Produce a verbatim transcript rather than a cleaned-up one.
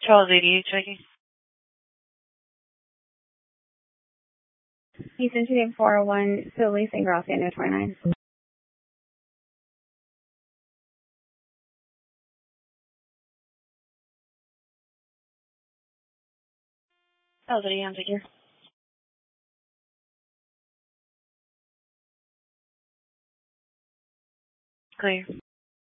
Charles eighty-eight checking. Houston two eight four one, Philly, Saint Graciano twenty-nine. Charles eighty, I'm here. Clear.